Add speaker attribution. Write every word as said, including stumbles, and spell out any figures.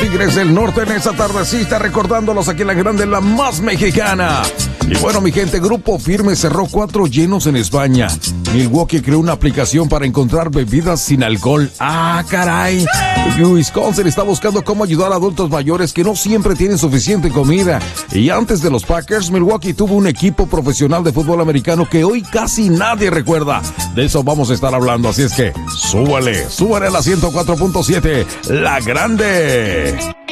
Speaker 1: Tigres del Norte en esa tardecita, recordándolos aquí en la grande, la más mexicana. Y bueno, mi gente, Grupo Firme cerró cuatro llenos en España. Milwaukee creó una aplicación para encontrar bebidas sin alcohol. ¡Ah, caray! Wisconsin está buscando cómo ayudar a adultos mayores que no siempre tienen suficiente comida. Y antes de los Packers, Milwaukee tuvo un equipo profesional de fútbol americano que hoy casi nadie recuerda. De eso vamos a estar hablando, así es que súbale, súbale a la ciento cuatro punto siete, La Grande.